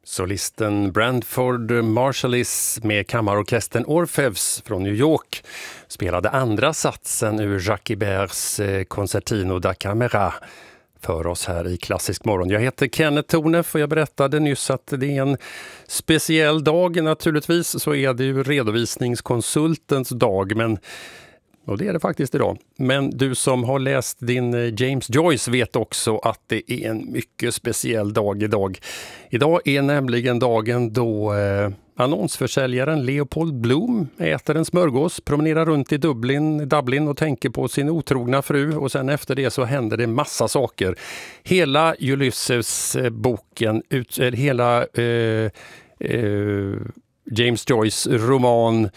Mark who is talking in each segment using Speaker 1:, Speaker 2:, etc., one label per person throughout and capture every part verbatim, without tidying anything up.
Speaker 1: Solisten Branford Marshallis med kammarorkestern Orfeus från New York spelade andra satsen ur Jacques Iberts Concertino da Camera för oss här i Klassisk morgon. Jag heter Kenneth Tornef och jag berättade nyss att det är en speciell dag. Naturligtvis så är det ju redovisningskonsultens dag, men och det är det faktiskt idag. Men du som har läst din James Joyce vet också att det är en mycket speciell dag idag. Idag är nämligen dagen då eh, annonsförsäljaren Leopold Bloom äter en smörgås, promenerar runt i Dublin, Dublin och tänker på sin otrogna fru, och sen efter det så händer det massa saker. Hela Ulysses-boken, ut, äh, hela eh, eh, James Joyce roman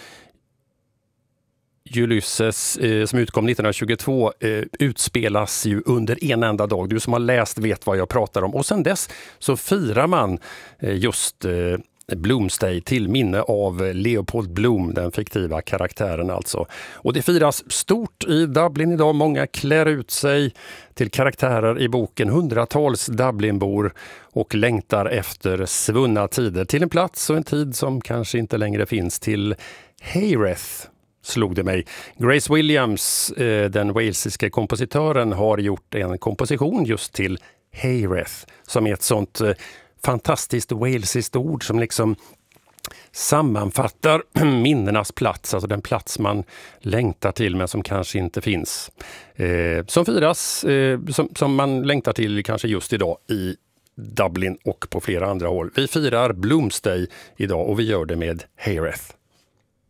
Speaker 1: Ulysses eh, som utkom nittonhundratjugotvå eh, utspelas ju under en enda dag. Du som har läst vet vad jag pratar om. Och sen dess så firar man eh, just eh, Bloomsday till minne av Leopold Bloom, den fiktiva karaktären alltså. Och det firas stort i Dublin idag. Många klär ut sig till karaktärer i boken. Hundratals Dublinbor och längtar efter svunna tider till en plats och en tid som kanske inte längre finns, till Hayreath. Slog det mig. Grace Williams, den walesiska kompositören, har gjort en komposition just till Hayreath, som är ett sånt fantastiskt walesiskt ord som liksom sammanfattar minnenas plats, alltså den plats man längtar till men som kanske inte finns. Eh, som firas, eh, som, som man längtar till kanske just idag i Dublin och på flera andra håll. Vi firar Bloomsday idag och vi gör det med Hayreath.